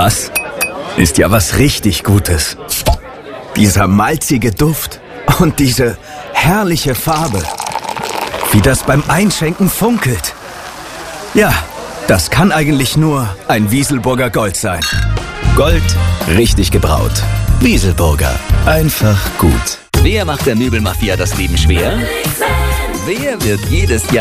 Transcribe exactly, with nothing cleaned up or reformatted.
Das ist ja was richtig Gutes. Dieser malzige Duft und diese herrliche Farbe. Wie das beim Einschenken funkelt. Ja, das kann eigentlich nur ein Wieselburger Gold sein. Gold, richtig gebraut. Wieselburger, einfach gut. Wer macht der Möbelmafia das Leben schwer? Wer wird jedes Jahr